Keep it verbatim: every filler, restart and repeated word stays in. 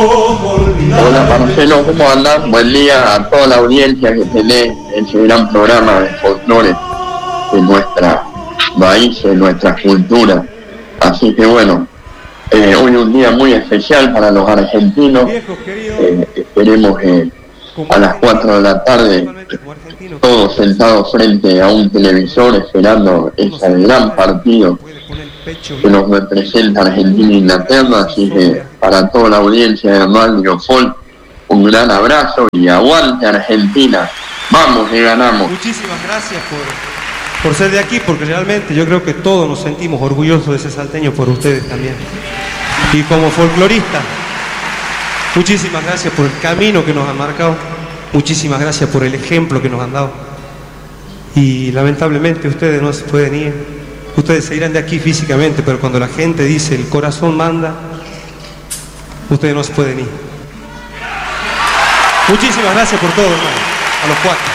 Hola Marcelo, ¿cómo andás? Buen día a toda la audiencia que tenés en ese gran programa de folclore de nuestra país, de nuestra cultura. Así que bueno, eh, hoy un día muy especial para los argentinos. Eh, esperemos que a las cuatro de la tarde todos sentados frente a un televisor esperando ese gran partido que nos representa Argentina e Inglaterra. Así que para toda la audiencia de Radio Folk, un gran abrazo y aguante Argentina, vamos que ganamos. Muchísimas gracias por, por ser de aquí, porque realmente yo creo que todos nos sentimos orgullosos de ese salteño por ustedes también. Y como folclorista, muchísimas gracias por el camino que nos han marcado, muchísimas gracias por el ejemplo que nos han dado. Y lamentablemente ustedes no se pueden ir, ustedes se irán de aquí físicamente, pero cuando la gente dice el corazón manda, ustedes no se pueden ir. Muchísimas gracias por todo, hermano, a los cuatro.